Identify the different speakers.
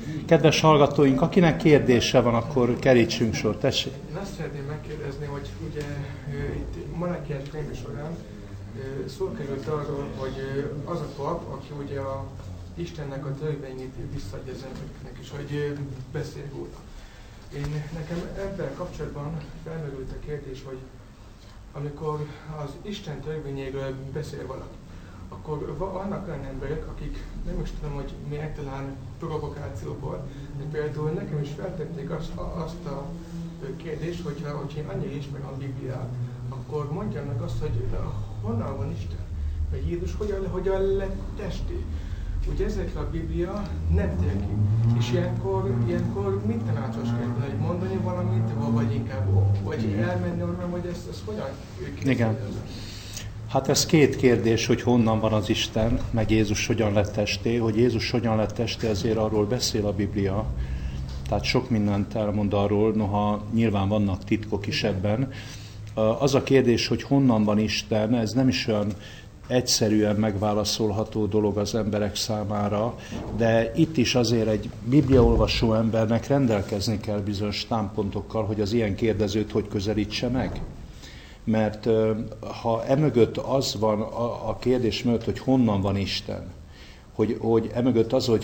Speaker 1: Kedves hallgatóink, akinek kérdése van, akkor kerítsünk sor. Tessék!
Speaker 2: Én azt szeretném megkérdezni, hogy ugye itt Malakiás könyve során szó került arról, hogy az a pap, aki ugye a Istennek a törvényét visszaadja az embereknek, és hogy beszél róla. Nekem ebben kapcsolatban felmerült a kérdés, hogy amikor az Isten törvényéről beszél valaki, akkor vannak olyan emberek, akik nem is tudom, hogy miért, talán provokációból, de például nekem is feltették azt a kérdést, hogyha én annyira ismerem a Bibliát, akkor mondjam meg azt, hogy honnan van Isten? Vagy Jézus hogyan lett testé? Ugye ezekre a Biblia nem tér ki. És ilyenkor mit tanácsos kell, hogy mondani valamit, vagy inkább vagy elmenni onnan, vagy ezt hogyan képzelni?
Speaker 1: Igen. Hát ez két kérdés, hogy honnan van az Isten, meg Jézus hogyan lett testé. Hogy Jézus hogyan lett testé, ezért arról beszél a Biblia. Tehát sok mindent elmond arról, noha nyilván vannak titkok is ebben. Az a kérdés, hogy honnan van Isten, ez nem is olyan egyszerűen megválaszolható dolog az emberek számára, de itt is azért egy bibliaolvasó embernek rendelkezni kell bizonyos támpontokkal, hogy az ilyen kérdezőt hogy közelítse meg. Mert ha emögött az van a kérdés mögött, hogy honnan van Isten, hogy emögött az, hogy